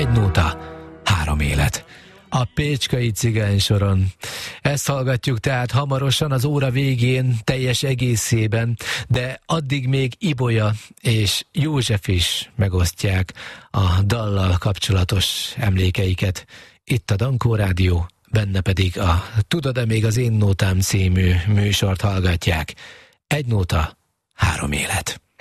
Egy nóta, három élet. A Pécskai Cigány soron. Ezt hallgatjuk tehát hamarosan az óra végén teljes egészében, de addig még Ibolya és József is megosztják a dallal kapcsolatos emlékeiket. Itt a Dankó Rádió, benne pedig a Tudod-e még az én nótám című műsort hallgatják. Egy nóta, három élet.